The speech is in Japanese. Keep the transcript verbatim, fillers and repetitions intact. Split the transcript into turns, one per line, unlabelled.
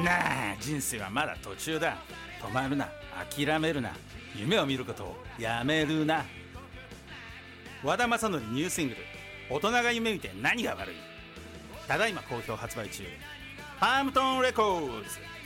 なあ、人生はまだ途中だ。止まるな、諦めるな、夢を見ることをやめるな。和田正則ニューシングル大人が夢見て何が悪い、ただいま好評発売中。パームトーンレコーズ。